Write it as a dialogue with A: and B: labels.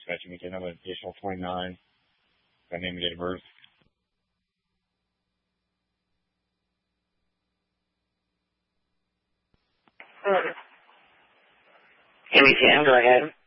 A: dispatching me to another additional 29. That name and date of birth.
B: MTM, go ahead.